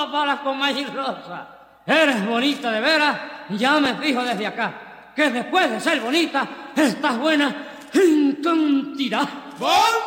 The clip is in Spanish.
punto para la Comay Rosa. Eres bonita de veras, ya me fijo desde acá, que después de ser bonita, estás buena en cantidad. ¡Bon